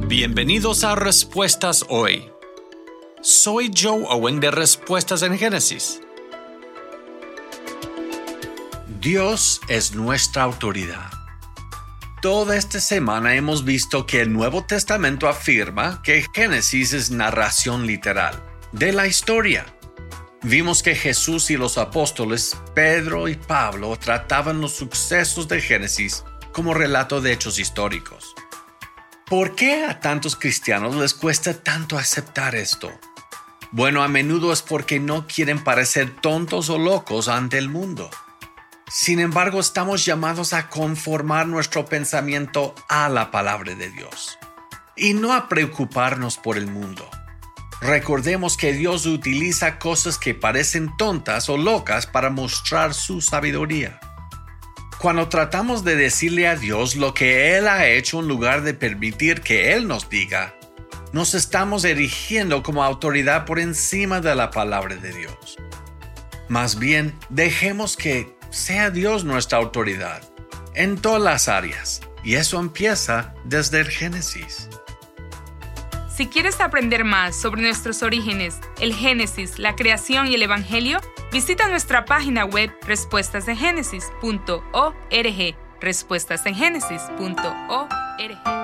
Bienvenidos a Respuestas Hoy. Soy Joe Owen de Respuestas en Génesis. Dios es nuestra autoridad. Toda esta semana hemos visto que el Nuevo Testamento afirma que Génesis es narración literal de la historia. Vimos que Jesús y los apóstoles Pedro y Pablo trataban los sucesos de Génesis como relato de hechos históricos. ¿Por qué a tantos cristianos les cuesta tanto aceptar esto? Bueno, a menudo es porque no quieren parecer tontos o locos ante el mundo. Sin embargo, estamos llamados a conformar nuestro pensamiento a la palabra de Dios y no a preocuparnos por el mundo. Recordemos que Dios utiliza cosas que parecen tontas o locas para mostrar su sabiduría. Cuando tratamos de decirle a Dios lo que Él ha hecho en lugar de permitir que Él nos diga, nos estamos erigiendo como autoridad por encima de la palabra de Dios. Más bien, dejemos que sea Dios nuestra autoridad en todas las áreas, y eso empieza desde el Génesis. Si quieres aprender más sobre nuestros orígenes, el Génesis, la creación y el Evangelio, visita nuestra página web respuestasengenesis.org. respuestasengenesis.org.